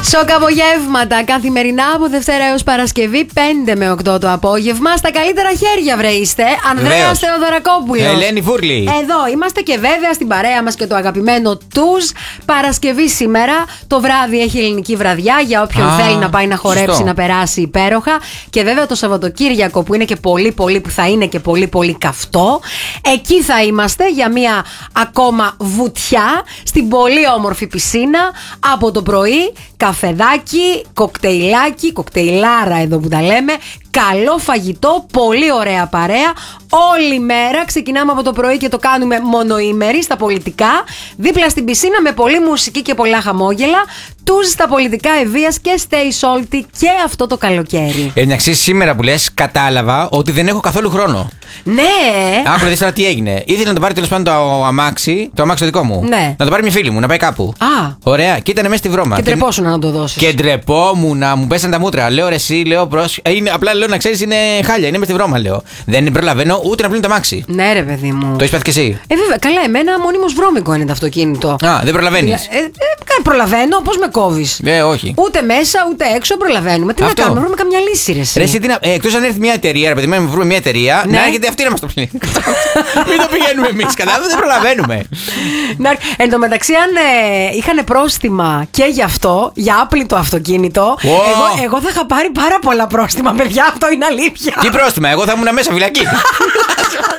Σοκαπογεύματα καθημερινά από Δευτέρα έως Παρασκευή 5 με 8 το απόγευμα. Στα καλύτερα χέρια βρε είστε. Ανδρέας Θεοδωρακόπουλος, Ελένη Φούρλη. Εδώ είμαστε και βέβαια στην παρέα μας και το αγαπημένο τους. Παρασκευή σήμερα. Το βράδυ έχει ελληνική βραδιά για όποιον θέλει να πάει να χορέψει, σωστό. να περάσει υπέροχα. Και βέβαια το Σαββατοκύριακο που είναι και πολύ που θα είναι και πολύ καυτό. Εκεί θα είμαστε για μια ακόμα βουτιά στην πολύ όμορφη πισίνα από το πρωί. Καφεδάκι, κοκτέιλάκι, κοκτέιλάρα εδώ που τα λέμε. Καλό φαγητό, πολύ ωραία παρέα. Όλη μέρα ξεκινάμε από το πρωί και το κάνουμε μονοήμερη στα πολιτικά. Δίπλα στην πισίνα με πολλή μουσική και πολλά χαμόγελα. Τους στα πολιτικά Ευβοίας και Stay Salty και αυτό το καλοκαίρι. Εντάξει, σήμερα που λες, κατάλαβα ότι δεν έχω καθόλου χρόνο. Ναι. Άκου να δεις τώρα τι έγινε. Ήθελα να το πάρει τέλος πάντων το αμάξι το δικό μου. Ναι. Να το πάρει μια φίλη μου, να πάει κάπου. Ωραία, και ήταν μέσα στη βρώμα. Και ντρεπόσουν να το δώσεις. Και ντρεπόμουν, μου πέσαν τα μούτρα. Λέω ρε, εσύ, λέω απλά λέω να ξέρεις είναι χάλια, είναι μέσα στη βρώμα, λέω. Δεν προλαβαίνω ούτε να πλύνω το αμάξι. Ναι, ρε παιδί μου. Το έχεις πάθει κι εσύ? Βέβαια, καλά, εμένα μονίμως βρώμικο είναι το αυτοκίνητο. Δεν προλαβαίνεις. Προλαβαίνω, πώς με κόβεις? Όχι. Ούτε μέσα ούτε έξω προλαβαίνουμε. Τι να κάνουμε, βρούμε καμιά λύση, ρε. Ρε, εκτός αν έρθει μια εταιρεία, ρε παιδί μου, να βρούμε μια εταιρεία, να έρχεται αυτή να μας το πλύνει. Μην το πηγαίνουμε εμείς, κατάλαβα, δεν προλαβαίνουμε. Εν τω μεταξύ, αν είχαν πρόστιμα και γι' αυτό, για άπλυτο αυτοκίνητο, εγώ θα είχα πάρει πάρα πολλά πρόστιμα, παιδιά, αυτό είναι αλήθεια. Τι πρόστιμα, εγώ θα ήμουν μέσα φυλακή.